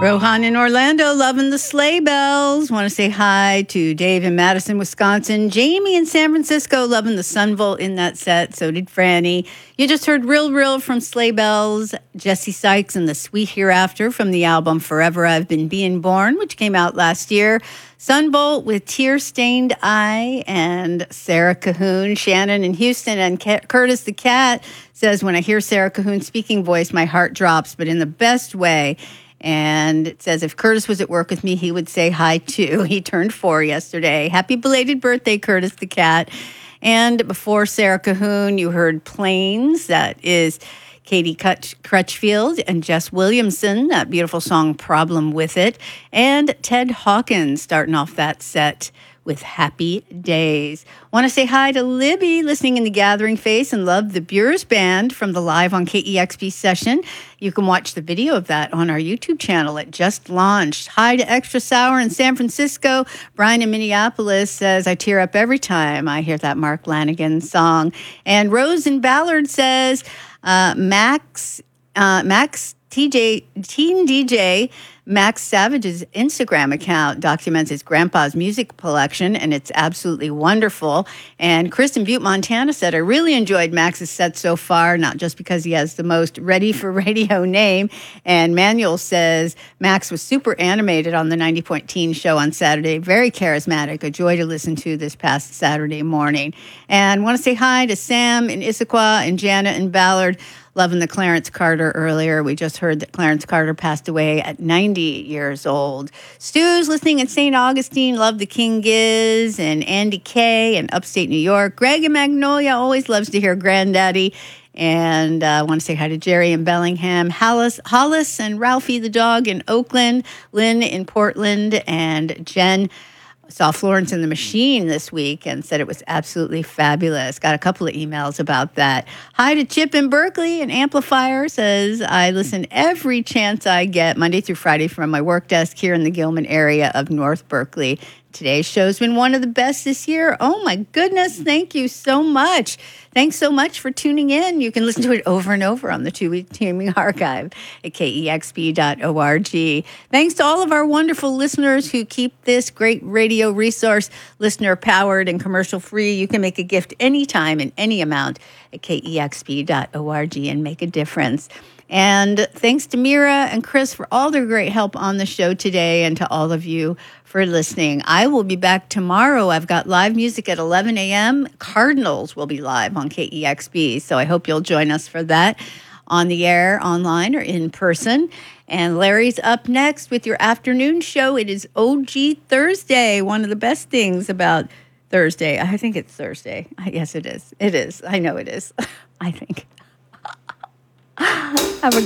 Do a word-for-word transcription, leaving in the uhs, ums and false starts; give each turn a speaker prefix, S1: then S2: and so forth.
S1: Rohan in Orlando, loving the sleigh bells. Want to say hi to Dave in Madison, Wisconsin. Jamie in San Francisco, loving the Sunvolt in that set. So did Franny. You just heard Real Real from Sleigh Bells. Jesse Sykes and The Sweet Hereafter from the album Forever I've Been Being Born, which came out last year. Sunvolt with Tear-Stained Eye, and Sarah Cahoon. Shannon in Houston and Curtis the Cat says, when I hear Sarah Cahoon's speaking voice, my heart drops, but in the best way. And it says, if Curtis was at work with me, he would say hi, too. He turned four yesterday. Happy belated birthday, Curtis the Cat. And before Sarah Cahoon, you heard Plains. That is Katie Crutchfield and Jess Williamson. That beautiful song, Problem With It. And Ted Hawkins starting off that set with Happy Days. Want to say hi to Libby, listening in the Gathering Face, and love the Bures Band from the Live on K E X P session. You can watch the video of that on our YouTube channel. It just launched. Hi to Extra Sour in San Francisco. Brian in Minneapolis says, I tear up every time I hear that Mark Lanigan song. And Rose in Ballard says, uh, Max, uh, Max T J, Teen D J, Max Savage's Instagram account documents his grandpa's music collection, and it's absolutely wonderful. And Chris in Butte, Montana said, I really enjoyed Max's set so far, not just because he has the most ready-for-radio name. And Manuel says, Max was super animated on the ninety point Teen show on Saturday. Very charismatic. A joy to listen to this past Saturday morning. And want to say hi to Sam in Issaquah and Janet in Ballard. Loving the Clarence Carter earlier. We just heard that Clarence Carter passed away at ninety years old. Stu's listening in Saint Augustine. Love the King Giz and Andy Kay in upstate New York. Greg in Magnolia always loves to hear Granddaddy. And I uh, want to say hi to Jerry in Bellingham, Hollis, Hollis and Ralphie the dog in Oakland, Lynn in Portland, and Jen. Saw Florence and the Machine this week and said it was absolutely fabulous. Got a couple of emails about that. Hi to Chip in Berkeley. An amplifier says, I listen every chance I get, Monday through Friday, from my work desk here in the Gilman area of North Berkeley. Today's show's been one of the best this year. Oh, my goodness. Thank you so much. Thanks so much for tuning in. You can listen to it over and over on the two-week Teaming Archive at K E X P dot org. Thanks to all of our wonderful listeners who keep this great radio resource listener-powered and commercial-free. You can make a gift anytime in any amount at K E X P dot org and make a difference. And thanks to Mira and Chris for all their great help on the show today, and to all of you for listening. I will be back tomorrow. I've got live music at eleven a.m. Cardinals will be live on K E X P, so I hope you'll join us for that on the air, online, or in person. And Larry's up next with your afternoon show. It is O G Thursday, one of the best things about Thursday. I think it's Thursday. Yes, it is. It is. I know it is. I think. Have a